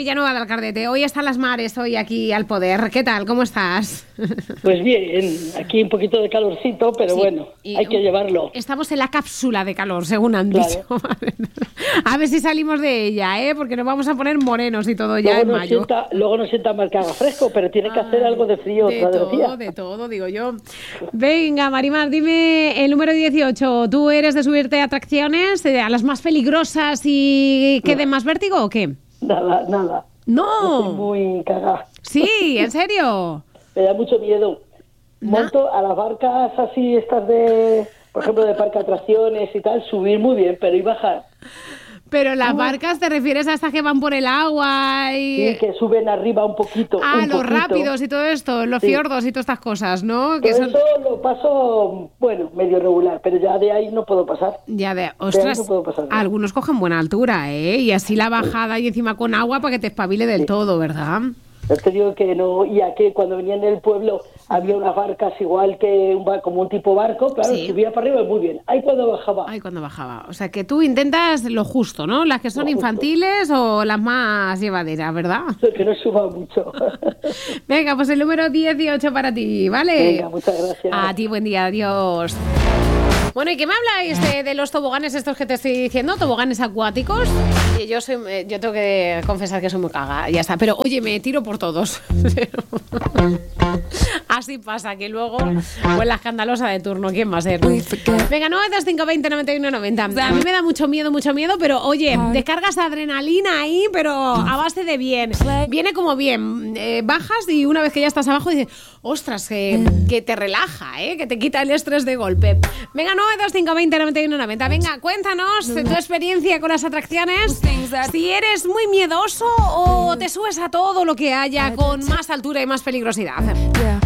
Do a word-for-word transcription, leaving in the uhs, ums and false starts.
Villanueva del Cardete. Hoy están las mares, hoy aquí al poder. ¿Qué tal? ¿Cómo estás? Pues bien, aquí un poquito de calorcito, pero sí, bueno, hay que llevarlo. Estamos en la cápsula de calor, según han claro. dicho. A ver si salimos de ella, ¿eh? Porque nos vamos a poner morenos y todo ya luego en nos mayo. Sienta, luego nos sienta mal que haga fresco, pero tiene que Ay, hacer algo de frío. De todo, día. de todo, digo yo. Venga, Marimar, dime el número dieciocho. ¿Tú eres de subirte a atracciones, a las más peligrosas y que den más vértigo o qué? Nada, nada. No. Estoy muy cagada. Sí, ¿en serio? Me da mucho miedo. Monto a las barcas así, estas de, por ejemplo, de parque de atracciones y tal, subir muy bien, pero y bajar. Pero las barcas, ¿te refieres a estas que van por el agua y...? Sí, que suben arriba un poquito. Ah, un los poquito. rápidos y todo esto, los sí. fiordos y todas estas cosas, ¿no? Que todo son... eso lo paso, bueno, medio regular, pero ya de ahí no puedo pasar. Ya de... Ostras, de no puedo pasar, ¿no? Algunos cogen buena altura, ¿eh? Y así la bajada y encima con agua para que te espabile del sí. todo, ¿verdad? Yo te digo que no, y aquí cuando venía en el pueblo había unas barcas igual que un como un tipo barco, claro, sí. subía para arriba y muy bien. Ahí cuando bajaba. Ahí cuando bajaba. O sea que tú intentas lo justo, ¿no? Las que son infantiles o las más llevaderas, ¿verdad? Que no suba mucho. Venga, pues el número dieciocho para ti, ¿vale? Venga, muchas gracias. A ti, buen día, adiós. Bueno, ¿y qué me habláis de, de los toboganes estos que te estoy diciendo? Toboganes acuáticos. Y yo soy, yo tengo que confesar que soy muy caga, ya está. Pero oye, me tiro por todos. Así pasa, que luego pues la escandalosa de turno, ¿quién va a ser? Venga, nueve dos cinco veinte noventa y uno noventa. A mí me da mucho miedo, mucho miedo, pero oye, descargas adrenalina ahí, pero a base de bien. Viene como bien. Eh, bajas y una vez que ya estás abajo dices, ostras, que, que te relaja, ¿eh? Que te quita el estrés de golpe. Venga, nueve dos cinco veinte noventa y uno noventa. Venga, cuéntanos tu experiencia con las atracciones. Si eres muy miedoso o te subes a todo lo que haya con más altura y más peligrosidad.